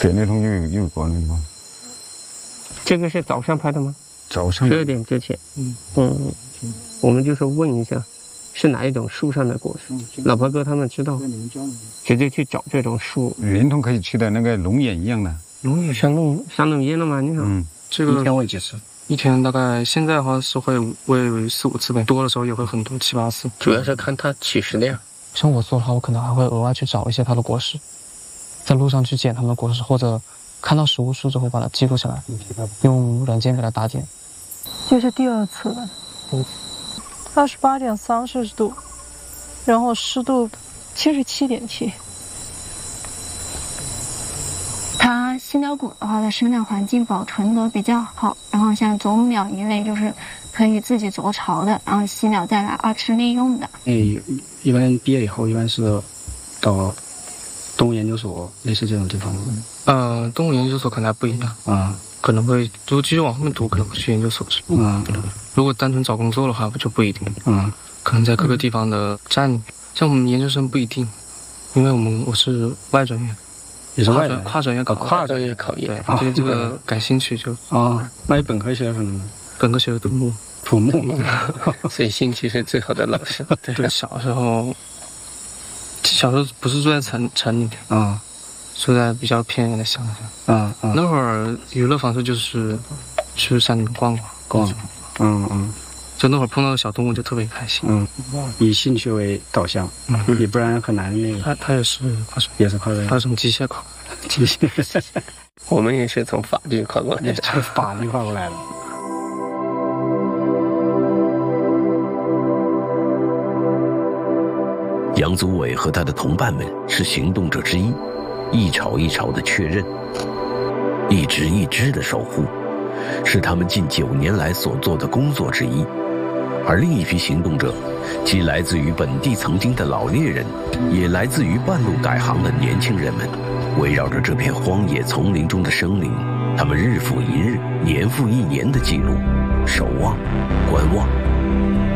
电力桶有过那个。 这个是早上拍的吗？ 早上 12点之前。我们就是问一下，是哪一种树上的果实？老婆哥他们知道，直接去找这种树。 圆筒可以吃的那个龙眼一样的。 龙眼上弄烟了吗？你好。 这个一天喂几次？ 一天大概现在的话是会喂4、5次呗，多的时候也会很多7、8次。 主要是看它起食量。 像我做的话，我可能还会额外去找一些它的果实，在路上去捡它们的果实，或者看到食物树之后把它记录下来，用软件给它打点。 这是第2次了，28.3摄氏度，然后湿度77.7。 它犀鸟果的话，在生长环境保存的比较好，然后像啄木鸟一类就是可以自己筑巢的，然后犀鸟再来二次利用的。 一般毕业以后一般是到动物研究所类似这种地方。 动物研究所可能还不一样啊， 可能会如果继续往后面读，可能会去研究所。如果单纯找工作的话，就不一定。可能在各个地方的站里，像我们研究生不一定，因为我是外专业。 也是外专跨专业考跨专业考研， 对这个感兴趣就那你本科学的什么？ 本科学的土木， 所以兴趣是最好的老师。 对，小时候不是住在城里面住在比较偏远的乡下。那会儿娱乐方式就是去山里面逛。就那会儿碰到的小动物就特别开心。 以兴趣为导向，你不然很难那个。 他也是跨专业， 也是跨专业， 他是从机械跨。 机械。 我们也是从法律跨过来的。 也是从法律跨过来的。 杨祖伟和他的同伴们是行动者之一，一巢一巢的确认，一只一只的守护，是他们近9年来所做的工作之一。而另一批行动者，既来自于本地曾经的老猎人，也来自于半路改行的年轻人们，围绕着这片荒野丛林中的生灵，他们日复一日、年复一年的记录、守望、观望。